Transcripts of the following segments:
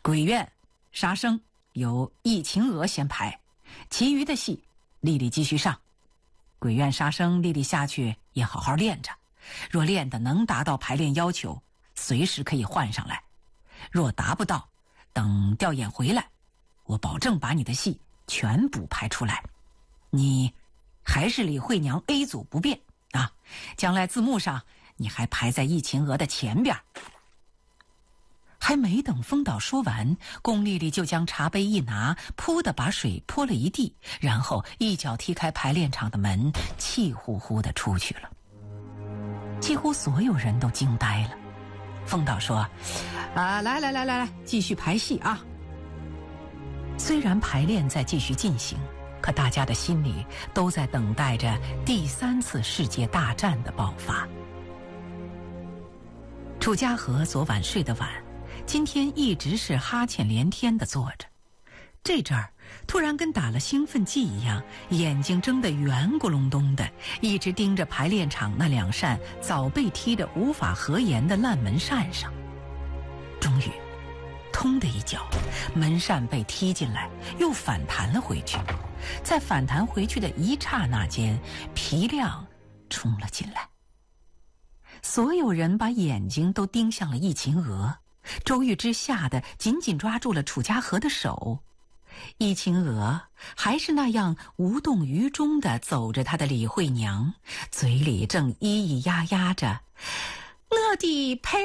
鬼怨、杀生由易秦娥先排，其余的戏丽丽继续上。鬼怨、杀生丽丽下去也好好练着，若练得能达到排练要求，随时可以换上来；若达不到，等调演回来，我保证把你的戏全部排出来。你还是李慧娘 A 组不变啊，将来字幕上你还排在易秦娥的前边。还没等风岛说完，龚丽丽就将茶杯一拿，噗的把水泼了一地，然后一脚踢开排练场的门，气呼呼的出去了。几乎所有人都惊呆了。风岛说：来，继续排戏啊。虽然排练在继续进行，可大家的心里都在等待着第3次世界大战的爆发。楚家和昨晚睡得晚，今天一直是哈欠连天地坐着，这阵儿突然跟打了兴奋剂一样，眼睛睁得圆咕隆咚的，一直盯着排练场那2扇早被踢得无法合檐的烂门扇上。终于通的一脚，门扇被踢进来，又反弹了回去。在反弹回去的一刹那间，皮亮冲了进来。所有人把眼睛都盯向了易秦娥，周玉芝吓得紧紧抓住了楚家和的手。易秦娥还是那样无动于衷地走着她的李慧娘，嘴里正咿咿呀呀着：我的陪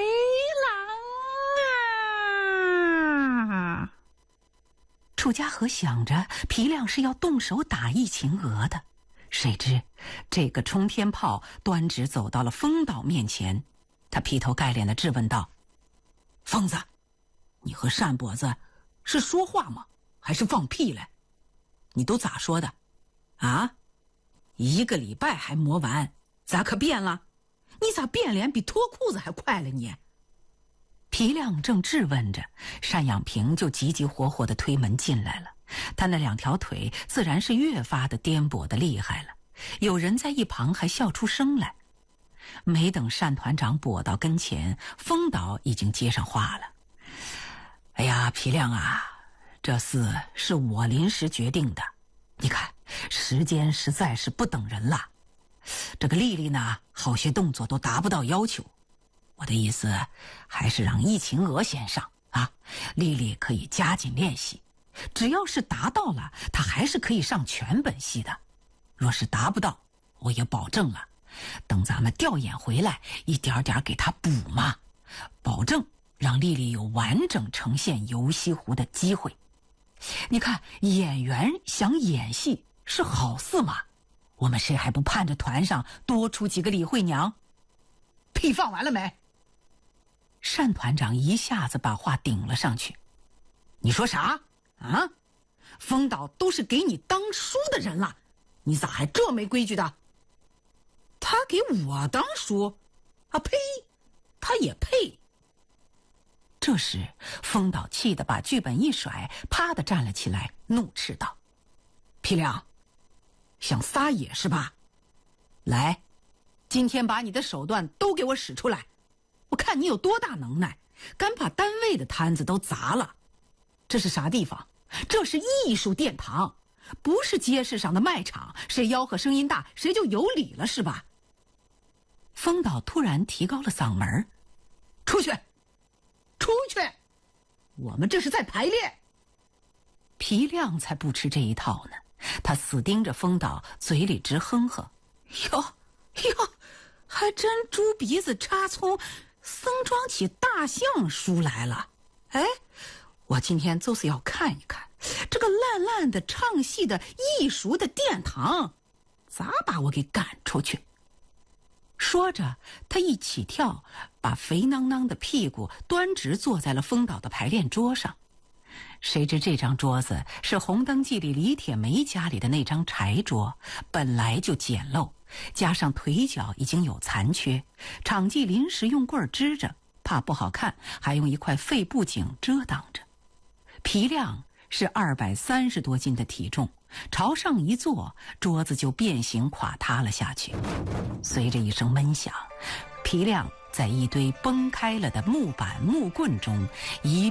郎啊！楚家和想着皮亮是要动手打易秦娥的，谁知这个冲天炮端直走到了风岛面前，他劈头盖脸地质问道：疯子，你和单跛子是说话吗？还是放屁嘞？你都咋说的？啊？1个礼拜还磨完，咋可变了？你咋变脸比脱裤子还快了你？皮亮正质问着，单养平就急急火火地推门进来了。他那2条腿自然是越发的颠簸的厉害了，有人在一旁还笑出声来。没等单团长跛到跟前，风岛已经接上话了：哎呀，皮亮啊，这事是我临时决定的，你看时间实在是不等人了。这个丽丽呢，好些动作都达不到要求，我的意思还是让易秦娥先上啊，丽丽可以加紧练习，只要是达到了，她还是可以上全本戏的。若是达不到，我也保证了，等咱们调演回来，一点点给她补嘛，保证让丽丽有完整呈现游西湖的机会。你看，演员想演戏是好事嘛，我们谁还不盼着团上多出几个李慧娘？屁放完了没？单团长一下子把话顶了上去。你说啥啊？风岛都是给你当书的人了，你咋还这没规矩的？他给我当书？啊呸！他也配！这时风岛气得把剧本一甩，啪地站了起来，怒斥道：皮亮，想撒野是吧？来，今天把你的手段都给我使出来，我看你有多大能耐，敢把单位的摊子都砸了。这是啥地方？这是艺术殿堂，不是街市上的卖场，谁吆喝声音大，谁就有理了是吧？风岛突然提高了嗓门：出去！出去！我们这是在排练。皮亮才不吃这一套呢，他死盯着风岛，嘴里直哼哼：哟，还真猪鼻子插葱，僧装起大象书来了。哎，我今天就是要看一看这个烂烂的唱戏的艺术的殿堂，咋把我给赶出去？说着，他一起跳，把肥囊囊的屁股端直坐在了风岛的排练桌上。谁知这张桌子是《红灯记》里李铁梅家里的那张柴桌，本来就简陋，加上腿脚已经有残缺，场记临时用棍支着，怕不好看，还用一块废布景遮挡着。皮亮是230多斤的体重，朝上一坐，桌子就变形垮塌了下去。随着一声闷响，皮亮在一堆崩开了的木板木棍中一